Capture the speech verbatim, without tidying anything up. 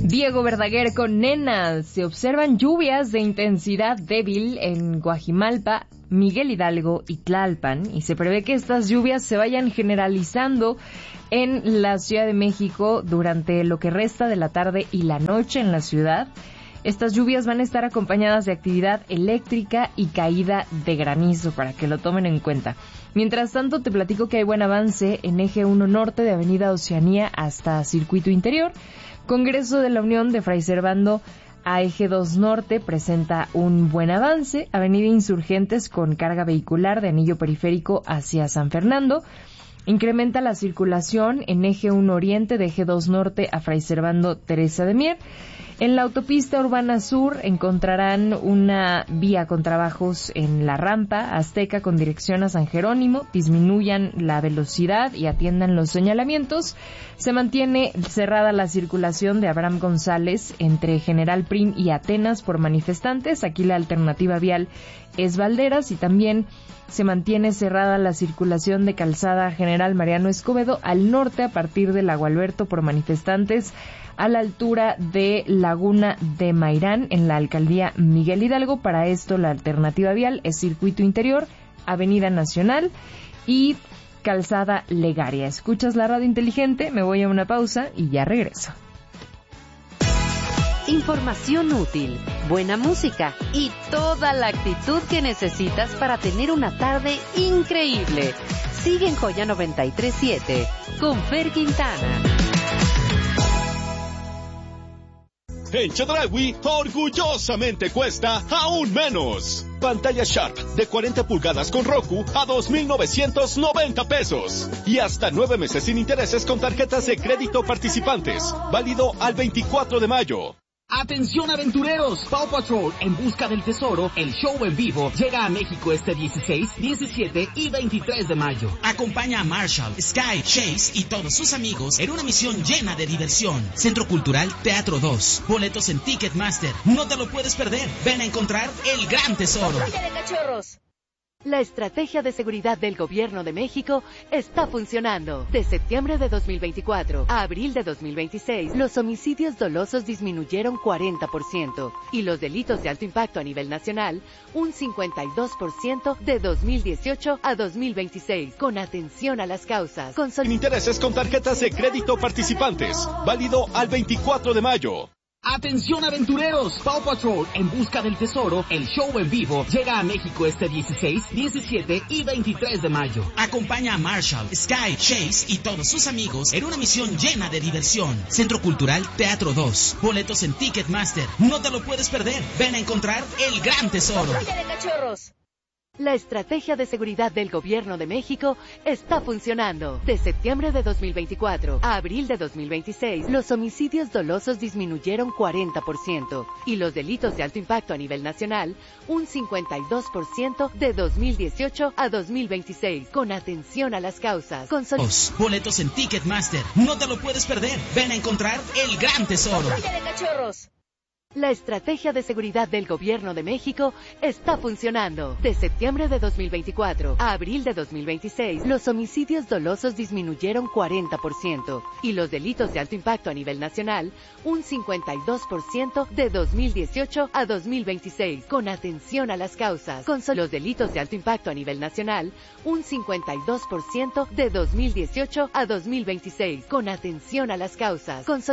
Diego Verdaguer con Nena. Se observan lluvias de intensidad débil en Guajimalpa, Miguel Hidalgo y Tlalpan, y se prevé que estas lluvias se vayan generalizando en la Ciudad de México durante lo que resta de la tarde y la noche en la ciudad. Estas lluvias van a estar acompañadas de actividad eléctrica y caída de granizo, para que lo tomen en cuenta. Mientras tanto, te platico que hay buen avance en Eje uno Norte de Avenida Oceanía hasta Circuito Interior. Congreso de la Unión de Fray Servando a Eje dos Norte presenta un buen avance. Avenida Insurgentes con carga vehicular de anillo periférico hacia San Fernando. Incrementa la circulación en Eje uno Oriente de Eje dos Norte a Fray Servando Teresa de Mier. En la autopista Urbana Sur encontrarán una vía con trabajos en la rampa Azteca con dirección a San Jerónimo. Disminuyan la velocidad y atiendan los señalamientos. Se mantiene cerrada la circulación de Abraham González entre General Prim y Atenas por manifestantes. Aquí la alternativa vial es Valderas, y también se mantiene cerrada la circulación de Calzada General Mariano Escobedo al norte a partir de Lago Alberto por manifestantes a la altura de Laguna de Mairán en la alcaldía Miguel Hidalgo. Para esto la alternativa vial es Circuito Interior, Avenida Nacional y Calzada Legaria. Escuchas la radio inteligente, me voy a una pausa y ya regreso. Información útil, buena música y toda la actitud que necesitas para tener una tarde increíble. Sigue en Joya noventa y tres punto siete con Fer Quintana. En Chedraui, orgullosamente cuesta aún menos. Pantalla Sharp de cuarenta pulgadas con Roku a dos mil novecientos noventa pesos. Y hasta nueve meses sin intereses con tarjetas de crédito participantes. Válido al veinticuatro de mayo. ¡Atención aventureros! Paw Patrol en busca del tesoro, el show en vivo, llega a México este dieciséis, diecisiete y veintitrés de mayo. Acompaña a Marshall, Sky, Chase y todos sus amigos en una misión llena de diversión. Centro Cultural Teatro dos. Boletos en Ticketmaster. No te lo puedes perder. Ven a encontrar el gran tesoro. ¡Patrulla de cachorros! La estrategia de seguridad del Gobierno de México está funcionando. De septiembre de dos mil veinticuatro a abril de dos mil veintiséis, los homicidios dolosos disminuyeron cuarenta por ciento y los delitos de alto impacto a nivel nacional un cincuenta y dos por ciento de dos mil dieciocho a dos mil veintiséis. Con atención a las causas. Con Sin intereses con tarjetas de crédito participantes. Válido al veinticuatro de mayo. ¡Atención aventureros! Paw Patrol en busca del tesoro, el show en vivo, llega a México este dieciséis, diecisiete y veintitrés de mayo. Acompaña a Marshall, Sky, Chase y todos sus amigos en una misión llena de diversión. Centro Cultural Teatro dos. Boletos en Ticketmaster. No te lo puedes perder. Ven a encontrar el gran tesoro. ¡Patrulla de cachorros! La estrategia de seguridad del Gobierno de México está funcionando. De septiembre de dos mil veinticuatro a abril de dos mil veintiséis, los homicidios dolosos disminuyeron cuarenta por ciento y los delitos de alto impacto a nivel nacional un cincuenta y dos por ciento de dos mil dieciocho a dos mil veintiséis. Con atención a las causas. Con sol- Boletos en Ticketmaster. No te lo puedes perder. Ven a encontrar el gran tesoro. ¡Patrulla de cachorros! La estrategia de seguridad del Gobierno de México está funcionando. De septiembre de dos mil veinticuatro a abril de dos mil veintiséis, los homicidios dolosos disminuyeron cuarenta por ciento y los delitos de alto impacto a nivel nacional un cincuenta y dos por ciento de dos mil dieciocho a dos mil veintiséis. Con atención a las causas. Con sol- los delitos de alto impacto a nivel nacional un cincuenta y dos por ciento de dos mil dieciocho a dos mil veintiséis. Con atención a las causas. Con sol-